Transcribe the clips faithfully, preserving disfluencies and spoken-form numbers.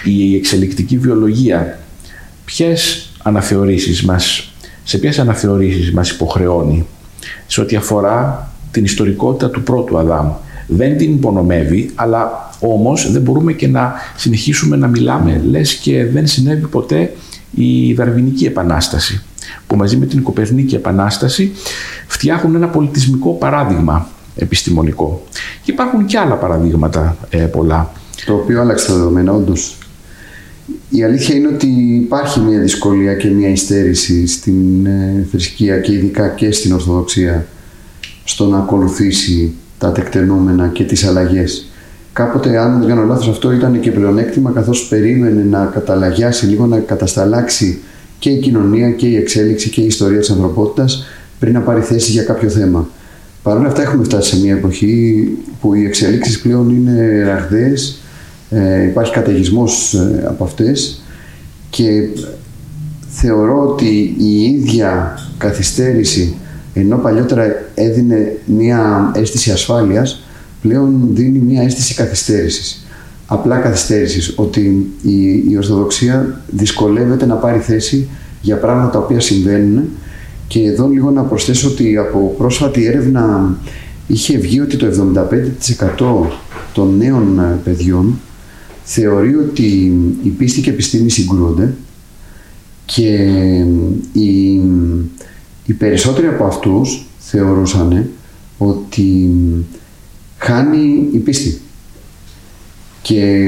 η εξελικτική βιολογία, ποιες αναθεωρήσεις μας, σε ποιες αναθεωρήσεις μας υποχρεώνει σε ό,τι αφορά την ιστορικότητα του πρώτου Αδάμ. Δεν την υπονομεύει, αλλά όμως δεν μπορούμε και να συνεχίσουμε να μιλάμε λες και δεν συνέβη ποτέ η Δαρβινική Επανάσταση, που μαζί με την Κοπερνίκη Επανάσταση φτιάχνουν ένα πολιτισμικό παράδειγμα επιστημονικό. Και υπάρχουν και άλλα παραδείγματα ε, πολλά. Το οποίο άλλαξε τα δεδομένα, όντως. Η αλήθεια είναι ότι υπάρχει μια δυσκολία και μια υστέρηση στην ε, θρησκεία και ειδικά και στην Ορθοδοξία στο να ακολουθήσει τα τεκτενόμενα και τις αλλαγές. Κάποτε, αν δεν κάνω λάθος, αυτό ήταν και πλεονέκτημα, καθώς περίμενε να καταλαγιάσει λίγο, να κατασταλάξει και η κοινωνία και η εξέλιξη και η ιστορία της ανθρωπότητας πριν να πάρει θέση για κάποιο θέμα. Παρ' όλα αυτά έχουμε φτάσει σε μια εποχή που οι εξελίξεις πλέον είναι ραγδαίες, ε, υπάρχει καταιγισμός ε, από αυτές και θεωρώ ότι η ίδια καθυστέρηση, ενώ παλιότερα έδινε μια αίσθηση ασφάλειας, πλέον δίνει μια αίσθηση καθυστέρησης. Απλά καθυστέρησης, ότι η, η Ορθοδοξία δυσκολεύεται να πάρει θέση για πράγματα τα οποία συμβαίνουν. Και εδώ λίγο να προσθέσω ότι από πρόσφατη έρευνα είχε βγει ότι το εβδομήντα πέντε τοις εκατό των νέων παιδιών θεωρεί ότι η πίστη και η επιστήμη συγκρούονται και οι, οι περισσότεροι από αυτούς θεωρούσαν ότι χάνει η πίστη. Και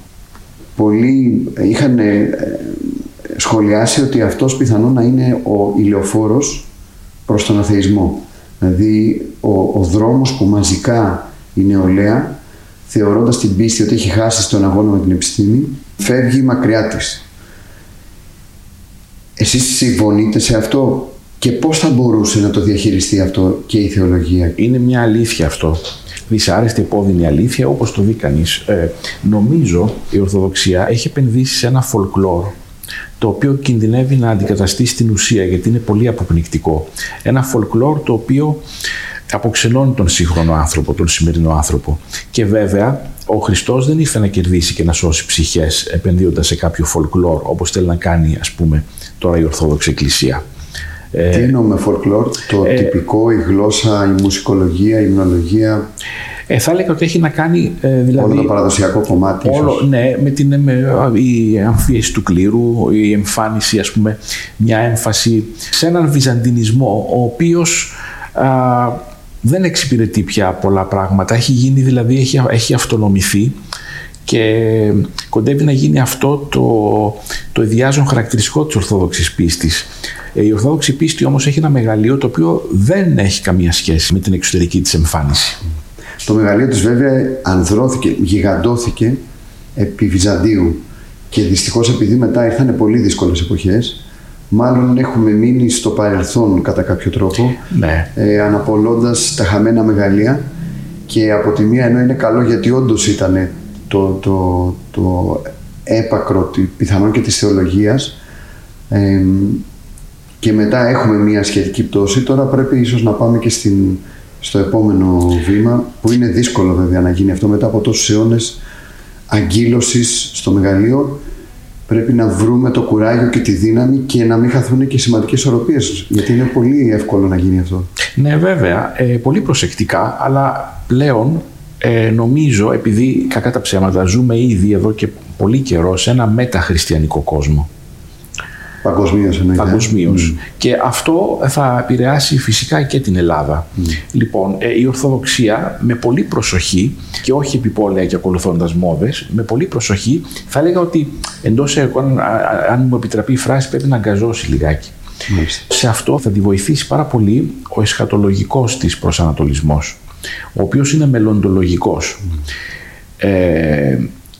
πολλοί είχαν σχολιάσει ότι αυτός πιθανόν να είναι ο ηλεοφόρος προς τον αθεϊσμό. Δηλαδή ο, ο δρόμος που μαζικά η νεολαία, θεωρώντας την πίστη ότι έχει χάσει στον αγώνα με την επιστήμη, φεύγει μακριά της. Εσείς συμφωνείτε σε αυτό και πώς θα μπορούσε να το διαχειριστεί αυτό και η θεολογία? Είναι μια αλήθεια αυτό. Δυσάρεστη, επώδυνη αλήθεια, όπως το δει κανείς. Ε, νομίζω η Ορθοδοξία έχει επενδύσει σε ένα folklore, το οποίο κινδυνεύει να αντικαταστήσει την ουσία, γιατί είναι πολύ αποπνικτικό. Ένα folklore το οποίο αποξενώνει τον σύγχρονο άνθρωπο, τον σημερινό άνθρωπο. Και βέβαια, ο Χριστός δεν ήρθε να κερδίσει και να σώσει ψυχές επενδύοντας σε κάποιο folklore, όπως θέλει να κάνει, ας πούμε, τώρα η Ορθόδοξη Εκκλησία. Τι εννοούμε folklore? Το ε, τυπικό, η γλώσσα, η μουσικολογία, η υμνολογία? Ε, θα έλεγα ότι έχει να κάνει. Ε, δηλαδή, όλο το παραδοσιακό κομμάτι. Όλο, ναι, με την με, η αμφίεση του κλήρου, η εμφάνιση, ας πούμε, μια έμφαση σε έναν βυζαντινισμό, ο οποίος α, δεν εξυπηρετεί πια πολλά πράγματα. Έχει γίνει, δηλαδή, έχει, έχει αυτονομηθεί και κοντεύει να γίνει αυτό το, το ιδιάζον χαρακτηριστικό της Ορθόδοξης πίστης. Η Ορθόδοξη πίστη όμως έχει ένα μεγαλείο το οποίο δεν έχει καμία σχέση με την εξωτερική της εμφάνιση. Το μεγαλείο της βέβαια ανδρώθηκε, γιγαντώθηκε επί Βυζαντίου και δυστυχώς επειδή μετά ήρθαν πολύ δύσκολες εποχές, μάλλον έχουμε μείνει στο παρελθόν κατά κάποιο τρόπο, ναι. ε, αναπολώντας τα χαμένα μεγαλεία, και από τη μία ενώ είναι καλό γιατί όντως ήταν το, το, το έπακρο πιθανόν και της θεολογίας, ε, και μετά έχουμε μια σχετική πτώση. Τώρα πρέπει ίσως να πάμε και στην, στο επόμενο βήμα, που είναι δύσκολο βέβαια να γίνει αυτό μετά από τόσους αιώνες αγκύλωσης στο μεγαλείο. Πρέπει να βρούμε το κουράγιο και τη δύναμη και να μην χαθούν και σημαντικές ισορροπίες, γιατί είναι πολύ εύκολο να γίνει αυτό. Ναι, βέβαια, ε, πολύ προσεκτικά, αλλά πλέον ε, νομίζω, επειδή κακά τα ψέματα ζούμε ήδη εδώ και πολύ καιρό σε ένα μεταχριστιανικό κόσμο. Παγκοσμίως εννοείται. Παγκοσμίως. Mm. Και αυτό θα επηρεάσει φυσικά και την Ελλάδα. Mm. Λοιπόν, η Ορθοδοξία με πολύ προσοχή, και όχι επιπόλαια και ακολουθώντας μόδες, με πολύ προσοχή θα έλεγα ότι εντός εικόνων, αν μου επιτραπεί η φράση, πρέπει να αγκαζώσει λιγάκι. Mm. Σε αυτό θα τη βοηθήσει πάρα πολύ ο εσχατολογικός της προσανατολισμός, ο οποίος είναι μελλοντολογικός. Mm. Ε,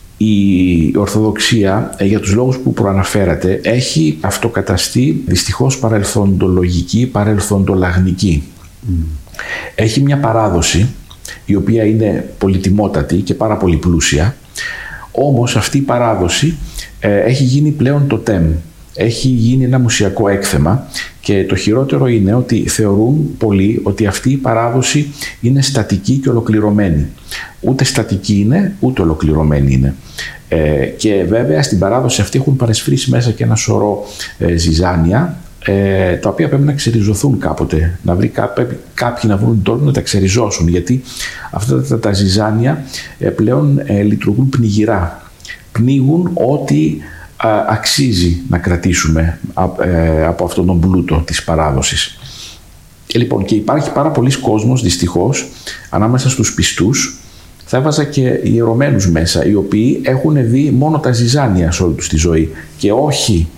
Η Ορθοδοξία, για τους λόγους που προαναφέρατε, έχει αυτοκαταστεί δυστυχώς παρελθοντολογική, παρελθοντολαγνική. Mm. Έχει μια παράδοση η οποία είναι πολυτιμότατη και πάρα πολύ πλούσια, όμως αυτή η παράδοση ε, έχει γίνει πλέον το τέμ. Έχει γίνει ένα μουσιακό έκθεμα και το χειρότερο είναι ότι θεωρούν πολλοί ότι αυτή η παράδοση είναι στατική και ολοκληρωμένη. Ούτε στατική είναι, ούτε ολοκληρωμένη είναι. Ε, και βέβαια στην παράδοση αυτή έχουν παρεσφρήσει μέσα και ένα σωρό ε, ζυζάνια, ε, τα οποία πρέπει να ξεριζωθούν κάποτε. Να βρει, πρέπει κάποιοι να βρουν τον τρόπο να τα ξεριζώσουν, γιατί αυτά τα, τα ζυζάνια ε, πλέον ε, λειτουργούν πνιγυρά. Πνίγουν ό,τι α, αξίζει να κρατήσουμε α, ε, από αυτόν τον πλούτο της παράδοσης. Και λοιπόν, και υπάρχει πάρα πολλοί κόσμος, δυστυχώς, ανάμεσα στους πιστούς, θα έβαζα και ιερωμένους μέσα, οι οποίοι έχουν δει μόνο τα ζυζάνια σε όλη τους τη ζωή και όχι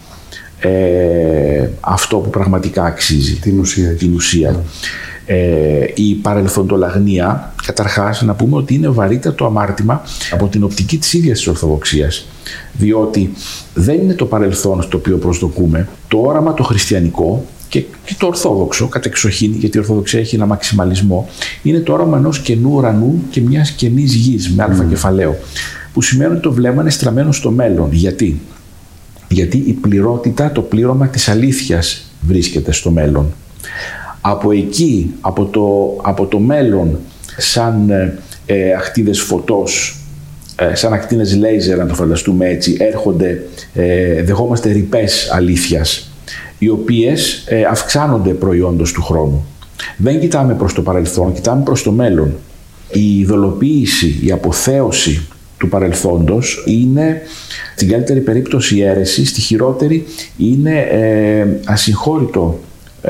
ε, αυτό που πραγματικά αξίζει. Την ουσία. Την ουσία. Ε, η παρελθοντολαγνία, καταρχάς να πούμε ότι είναι βαρύτατο αμάρτημα από την οπτική της ίδιας της Ορθοδοξίας, διότι δεν είναι το παρελθόν στο οποίο προσδοκούμε, το όραμα το χριστιανικό και, και το ορθόδοξο, κατεξοχήν, γιατί η Ορθοδοξία έχει ένα μαξιμαλισμό, είναι το όραμα ενός καινού ουρανού και μιας καινής γης με αλφα mm. κεφαλαίο, που σημαίνει ότι το βλέμμα είναι στραμμένο στο μέλλον. Γιατί? Γιατί η πληρότητα, το πλήρωμα της αλήθειας βρίσκεται στο μέλλον. Από εκεί, από το, από το μέλλον, σαν ε, αχτίδες φωτός, ε, σαν ακτίνες λέιζερ, να το φανταστούμε έτσι, έρχονται, ε, δεχόμαστε ρηπές αλήθειας, οι οποίες ε, αυξάνονται προϊόντος του χρόνου. Δεν κοιτάμε προς το παρελθόν, κοιτάμε προς το μέλλον. Η ειδωλοποίηση, η αποθέωση του παρελθόντος είναι, στην καλύτερη περίπτωση, η αίρεση, στη χειρότερη είναι ε, ασυγχώρητο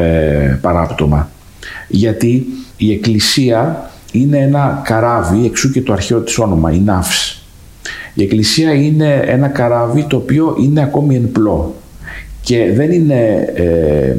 ε, παράπτωμα. Γιατί η Εκκλησία είναι ένα καράβι, εξού και το αρχαίο της όνομα, η ναύς. Η Εκκλησία είναι ένα καράβι το οποίο είναι ακόμη εν πλώ και δεν είναι ε, ε,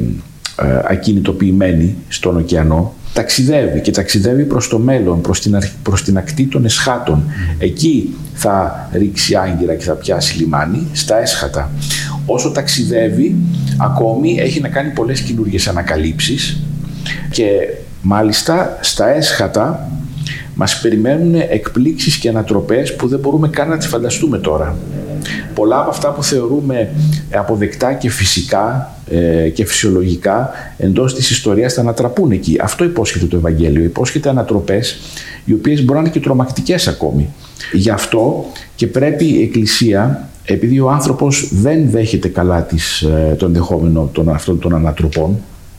ακινητοποιημένη στον ωκεανό. Ταξιδεύει και ταξιδεύει προς το μέλλον, προς την, προς την ακτή των εσχάτων. Mm. Εκεί θα ρίξει άγκυρα και θα πιάσει λιμάνι, στα έσχατα. Όσο ταξιδεύει, ακόμη έχει να κάνει πολλές καινούργιες ανακαλύψεις και μάλιστα στα έσχατα μας περιμένουν εκπλήξεις και ανατροπές που δεν μπορούμε καν να τις φανταστούμε τώρα. Πολλά από αυτά που θεωρούμε αποδεκτά και φυσικά ε, και φυσιολογικά εντός της ιστορίας θα ανατραπούν εκεί. Αυτό υπόσχεται το Ευαγγέλιο. Υπόσχεται ανατροπές οι οποίες μπορεί να είναι και τρομακτικές ακόμη. Γι' αυτό και πρέπει η Εκκλησία, επειδή ο άνθρωπος δεν δέχεται καλά τις, το ενδεχόμενο των, αυτών των ανατροπών,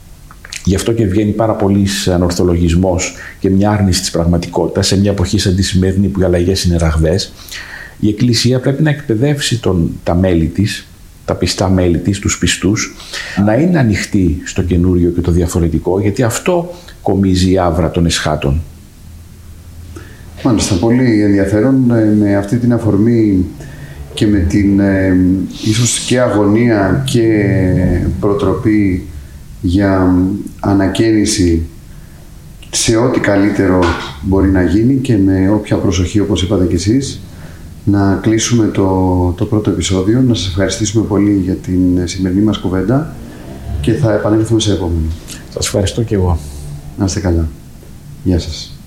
γι' αυτό και βγαίνει πάρα πολύς ανορθολογισμός και μια άρνηση της πραγματικότητας σε μια εποχή σαν τη σημερινή που οι αλλαγές είναι ραγδαίες. Η Εκκλησία πρέπει να εκπαιδεύσει τον, τα μέλη της, τα πιστά μέλη της, τους πιστούς, να είναι ανοιχτοί στο καινούριο και το διαφορετικό, γιατί αυτό κομίζει η άβρα των εσχάτων. Μάλιστα, πολύ ενδιαφέρον. Με αυτή την αφορμή και με την ε, ίσως και αγωνία και προτροπή για ανακαίνιση σε ό,τι καλύτερο μπορεί να γίνει και με όποια προσοχή, όπως είπατε κι εσείς, να κλείσουμε το, το πρώτο επεισόδιο. Να σας ευχαριστήσουμε πολύ για την σημερινή μας κουβέντα και θα επανέλθουμε σε επόμενο. Σας ευχαριστώ και εγώ. Να είστε καλά. Γεια σας.